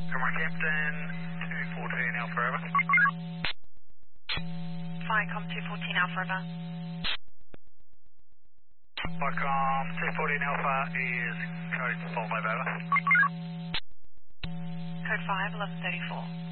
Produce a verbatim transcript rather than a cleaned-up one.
Captain two fourteen Alpha Ever. Firecom two fourteen Alpha Ever. Firecom two fourteen Alpha is code five over. Code five, eleven thirty-four.